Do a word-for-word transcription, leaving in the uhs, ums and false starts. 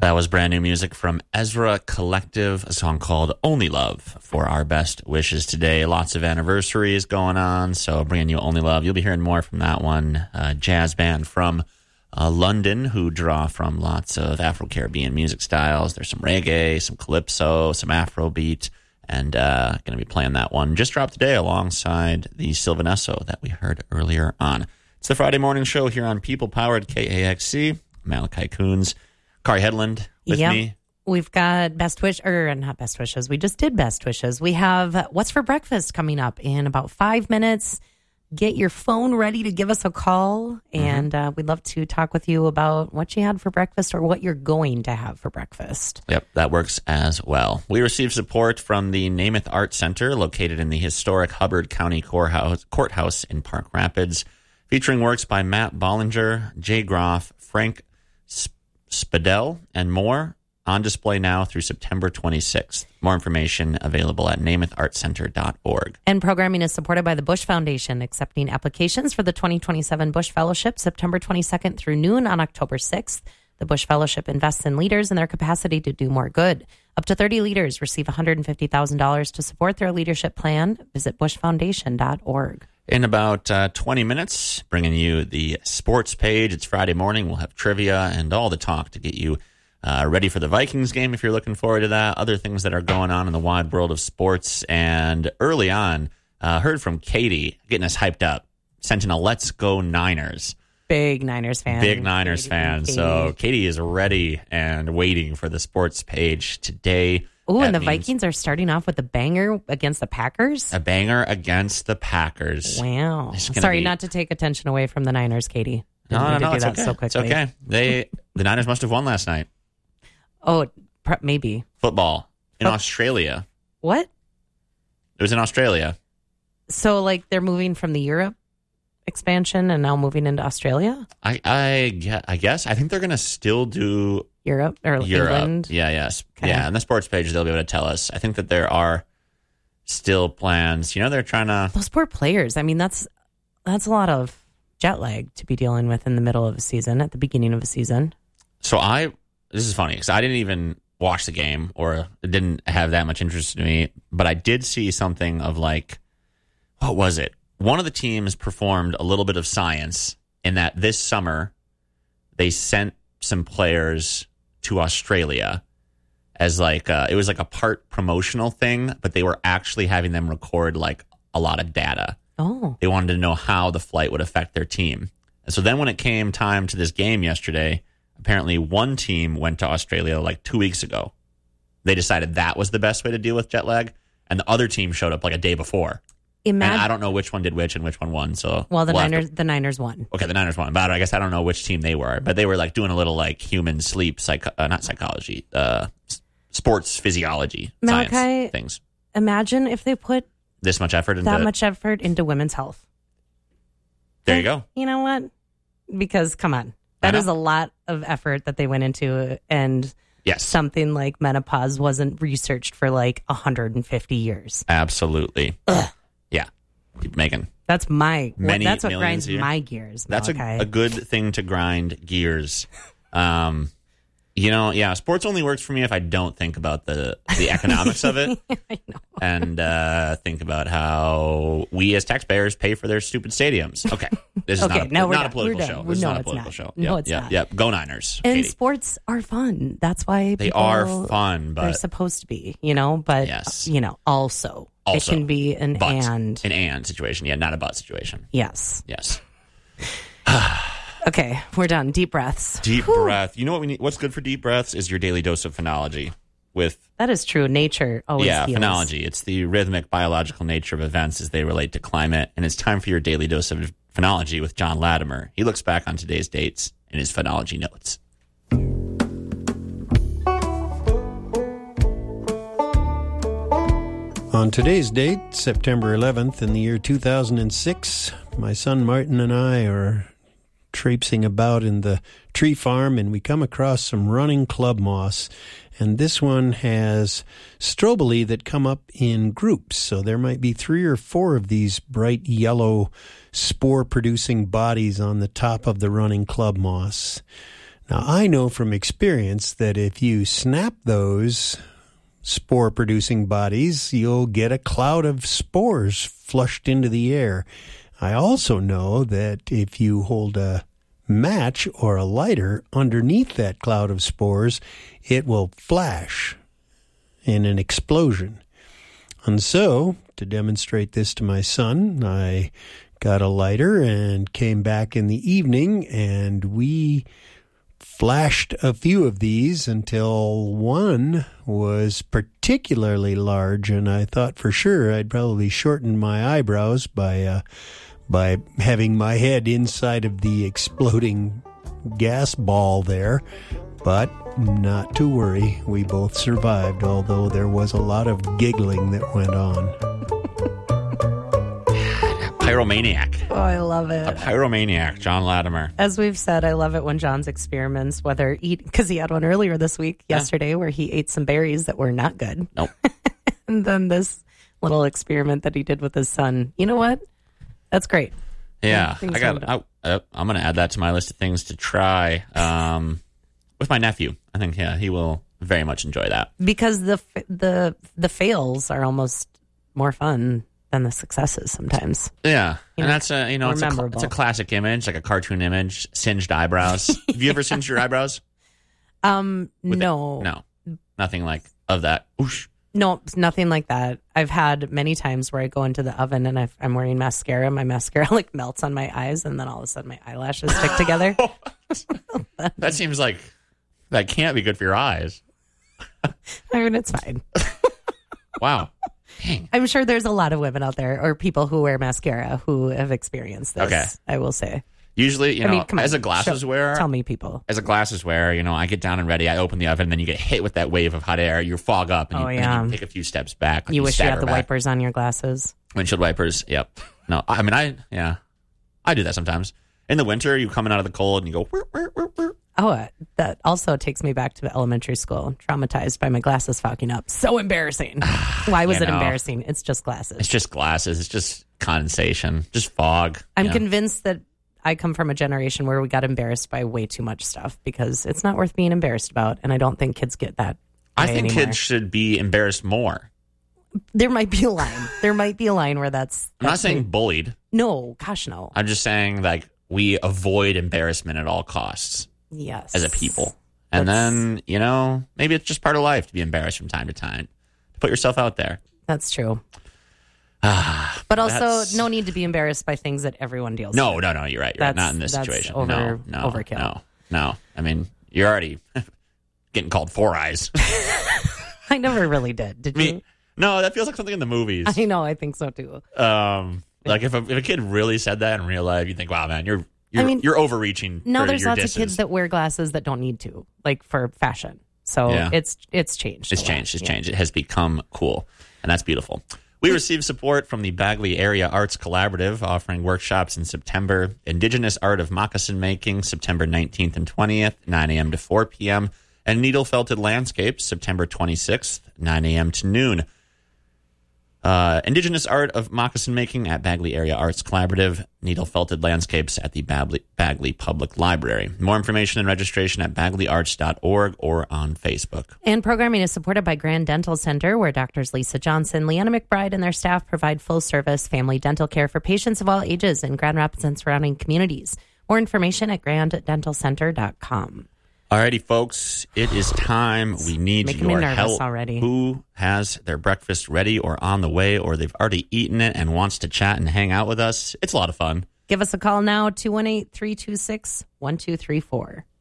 That was brand new music from Ezra Collective, a song called Only Love for our best wishes today. Lots of anniversaries going on, so bringing you Only Love. You'll be hearing more from that one. Uh, jazz band from uh, London who draw from lots of Afro-Caribbean music styles. There's some reggae, some calypso, some Afrobeat, and uh, going to be playing that one. Just dropped today alongside the Sylvanesso that we heard earlier on. It's the Friday morning show here on People-Powered K A X C. Malachi Coons. Kari Headland with yep. me. We've got best wish, or not best wishes. We just did best wishes. We have What's for Breakfast coming up in about five minutes. Get your phone ready to give us a call, and mm-hmm. uh, we'd love to talk with you about what you had for breakfast or what you're going to have for breakfast. Yep, that works as well. We received support from the Namath Art Center, located in the historic Hubbard County Courthouse, Courthouse in Park Rapids, featuring works by Matt Bollinger, Jay Groff, Frank Sp- Spadell, and more, on display now through September twenty-sixth. More information available at namath art center dot org. And programming is supported by the Bush Foundation, accepting applications for the twenty twenty-seven Bush Fellowship September twenty-second through noon on October sixth. The Bush Fellowship invests in leaders and their capacity to do more good. Up to thirty leaders receive one hundred fifty thousand dollars to support their leadership plan. Visit bush foundation dot org. In about uh, twenty minutes, bringing you the sports page. It's Friday morning. We'll have trivia and all the talk to get you uh, ready for the Vikings game if you're looking forward to that. Other things that are going on in the wide world of sports. And early on, uh, heard from Katie getting us hyped up. Sent in a Let's Go Niners. Big Niners fan. Big Niners Katie, fan. Katie. So Katie is ready and waiting for the sports page today. Oh, and the means Vikings are starting off with a banger against the Packers? A banger against the Packers. Wow. Sorry, be... not to take attention away from the Niners, Katie. Didn't no, no, no, no, it's okay. So it's okay. They The Niners must have won last night. Oh, maybe. Football in oh. Australia. What? It was in Australia. So, like, they're moving from the Europe expansion and now moving into Australia? I I, I guess. I think they're going to still do... Europe or Europe. England? Yeah, yes. Okay. Yeah, on the sports page, they'll be able to tell us. I think that there are still plans. You know, they're trying to... Those poor players. I mean, that's that's a lot of jet lag to be dealing with in the middle of a season, at the beginning of a season. So I... This is funny, because I didn't even watch the game, or it didn't have that much interest in me, but I did see something of like... What was it? One of the teams performed a little bit of science in that this summer, they sent some players to Australia as like uh, it was like a part promotional thing, but they were actually having them record like a lot of data. Oh, they wanted to know how the flight would affect their team. And so then when it came time to this game yesterday, apparently one team went to Australia like two weeks ago. They decided that was the best way to deal with jet lag, and the other team showed up like a day before. Imagine, and I don't know which one did which and which one won. So well, the we'll Niners, to, the Niners won. Okay, the Niners won. But I guess I don't know which team they were. But they were like doing a little like human sleep, psych, uh, not psychology, uh, sports physiology, Malachi, science things. Imagine if they put this much effort into that much effort into women's health. There and, you go. You know what? Because come on, that is a lot of effort that they went into, and yes, something like menopause wasn't researched for like one hundred fifty years. Absolutely. Ugh. Yeah. Keep making. That's my. Many that's what grinds here. my gears. That's a, a good thing to grind gears. Um, you know, yeah, sports only works for me if I don't think about the the economics of it. I know. And uh, think about how we as taxpayers pay for their stupid stadiums. Okay, this is okay, not, a, no, not a done. political we're show. Done. This no, is not a it's political not. show. No, yep, it's yep, not. Yep, go Niners. And Katie. sports are fun. That's why they people, are fun, but they're supposed to be, you know. But yes. you know, also, also it can be an but, and an and situation. Yeah, not a but situation. Yes. Yes. Okay, we're done. Deep breaths. Deep Whew. breath. You know what we need? What's good for deep breaths is your daily dose of phonology. With that is true. Nature always yeah, heals. phonology. It's the rhythmic, biological nature of events as they relate to climate, and it's time for your daily dose of phonology with John Latimer. He looks back on today's dates in his phonology notes. On today's date, September eleventh, in the year two thousand six, my son Martin and I are traipsing about in the tree farm, and we come across some running club moss. And this one has strobili that come up in groups. So there might be three or four of these bright yellow spore-producing bodies on the top of the running club moss. Now, I know from experience that if you snap those spore-producing bodies, you'll get a cloud of spores flushed into the air. I also know that if you hold a match or a lighter underneath that cloud of spores, it will flash in an explosion. And so, to demonstrate this to my son, I got a lighter and came back in the evening, and we flashed a few of these until one was particularly large, and I thought for sure I'd probably shorten my eyebrows by uh, by having my head inside of the exploding gas ball there. But not to worry, we both survived, although there was a lot of giggling that went on. Pyromaniac. Oh, I love it. A pyromaniac, John Latimer. As we've said, I love it when John's experiments, whether eat, because he had one earlier this week, Yeah. yesterday, where he ate some berries that were not good. Nope. And then this little experiment that he did with his son. You know what? That's great. Yeah, Things I got. sound I, uh, I'm going to add that to my list of things to try um, with my nephew. I think yeah, he will very much enjoy that. Because the f- the the fails are almost more fun than the successes sometimes. Yeah, You and know, that's a you know more it's a, cl- memorable. it's a classic image, like a cartoon image, singed eyebrows. Have you ever singed your eyebrows? Um, With no, it? No, nothing like of that. Oosh. no, it's nothing like that. I've had many times where I go into the oven and I've, I'm wearing mascara. My mascara like melts on my eyes, and then all of a sudden my eyelashes stick together. That seems like that can't be good for your eyes. I mean, it's fine. Wow. Dang. I'm sure there's a lot of women out there or people who wear mascara who have experienced this. Okay. I will say. Usually, you I know, mean, come on, as a glasses show- wearer, Tell me, people. as a glasses wearer, you know, I get down and ready. I open the oven, and then you get hit with that wave of hot air. You fog up, and, Oh, you, yeah. and you take a few steps back. like You wish you had stagger the back. wipers on your glasses. Windshield wipers. Yep. No, I mean, I yeah, I do that sometimes. In the winter, you coming out of the cold, and you go. "Whir, whir, whir, whir." Oh, uh, that also takes me back to elementary school. Traumatized by my glasses fogging up. So embarrassing. Why was You it know. embarrassing? It's just glasses. It's just glasses. It's just condensation. Just fog. I'm Yeah. convinced that I come from a generation where we got embarrassed by way too much stuff because it's not worth being embarrassed about. And I don't think kids get that. I way think anymore. kids should be embarrassed more. There might be a line. There might be a line where that's. I'm not that's saying bullied. No, gosh, no. I'm just saying like we avoid embarrassment at all costs Yes. as a people. And That's- then, you know, maybe it's just part of life to be embarrassed from time to time. To put yourself out there. That's true. Ah, But also, that's- no need to be embarrassed by things that everyone deals No, with. no, no, you're right. You're right. That's- Not in this that's situation. over- no, no, overkill. no, no. I mean, you're already getting called Four Eyes. I never really did. Did I you? mean, no, that feels like something in the movies. I know. I think so too. Um, like if a, if a kid really said that in real life, you think, wow, man, you're you're, I mean, you're overreaching. No, for there's your lots disses. of kids that wear glasses that don't need to, like for fashion. So Yeah. it's it's changed. It's a lot. changed. It's Yeah. changed. It has become cool, and that's beautiful. We received support from the Bagley Area Arts Collaborative, offering workshops in September. Indigenous Art of Moccasin Making, September nineteenth and twentieth, nine a.m. to four p.m., and Needle Felted Landscapes, September twenty-sixth, nine a.m. to noon. Uh, Indigenous Art of Moccasin Making at Bagley Area Arts Collaborative, Needle Felted Landscapes at the Bagley, Bagley Public Library. More information and registration at bagley arts dot org or on Facebook. And programming is supported by Grand Dental Center, where doctors Lisa Johnson, Leanna McBride, and their staff provide full-service family dental care for patients of all ages in Grand Rapids and surrounding communities. More information at grand dental center dot com. Alrighty, folks, it is time. We need Making me your nervous help. already. Who has their breakfast ready or on the way, or they've already eaten it and wants to chat and hang out with us? It's a lot of fun. Give us a call now, two one eight, three two six, one two three four.